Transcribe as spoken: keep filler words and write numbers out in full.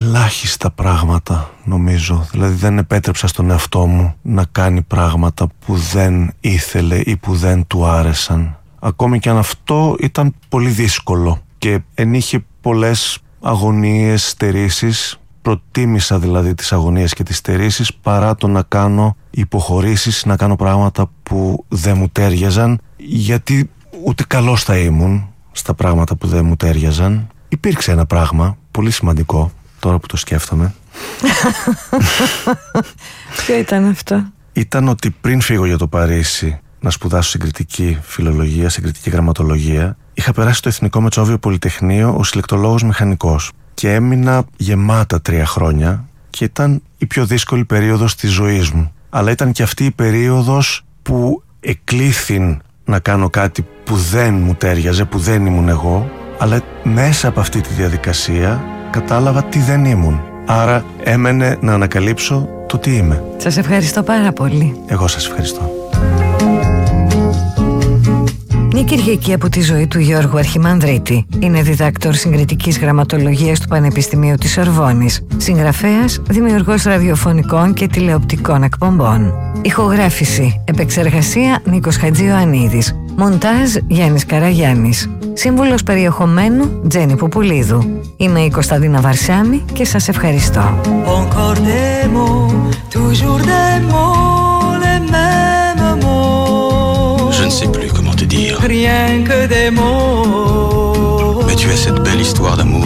ελάχιστα πράγματα, νομίζω. Δηλαδή δεν επέτρεψα στον εαυτό μου να κάνει πράγματα που δεν ήθελε ή που δεν του άρεσαν. Ακόμη και αν αυτό ήταν πολύ δύσκολο και ενείχε πολλές αγωνίες, στερήσεις. Προτίμησα δηλαδή τις αγωνίες και τις στερήσεις παρά το να κάνω υποχωρήσεις, να κάνω πράγματα που δεν μου τέριαζαν, γιατί ούτε καλός θα ήμουν στα πράγματα που δεν μου τέριαζαν. Υπήρξε ένα πράγμα πολύ σημαντικό, τώρα που το σκέφτομαι. Ποιο ήταν αυτό? Ήταν ότι πριν φύγω για το Παρίσι να σπουδάσω συγκριτική φιλολογία, συγκριτική γραμματολογία, είχα περάσει στο Εθνικό Μετσόβιο Πολυτεχνείο ως συλλεκτολόγος μηχανικός και έμεινα γεμάτα τρία χρόνια και ήταν η πιο δύσκολη περίοδος της ζωής μου. Αλλά ήταν και αυτή η περίοδος που εκλήθην να κάνω κάτι που δεν μου τέριαζε, που δεν ήμουν εγώ, αλλά μέσα από αυτή τη διαδικασία κατάλαβα τι δεν ήμουν. Άρα έμενε να ανακαλύψω το τι είμαι. Σας ευχαριστώ πάρα πολύ. Εγώ σας ευχαριστώ. Μια Κυριακή από τη ζωή του Γιώργου Αρχιμανδρίτη. Είναι διδάκτορ συγκριτικής γραμματολογίας του Πανεπιστημίου της Σορβόνης. Συγγραφέας, δημιουργός ραδιοφωνικών και τηλεοπτικών εκπομπών. Ηχογράφηση, επεξεργασία Νίκος Χατζιωαννίδης. Μοντάζ Γιάννης Καραγιάννης. Σύμβουλος περιεχομένου Τζέννη Πουπουλίδου. Είμαι η Κωνσταντίνα Βαρσάμη και σας ευχαριστώ. Encore des mots, toujours des mots, les mêmes mots. Je ne sais plus comment te dire. Rien que des mots. Mais tu as cette belle histoire d'amour.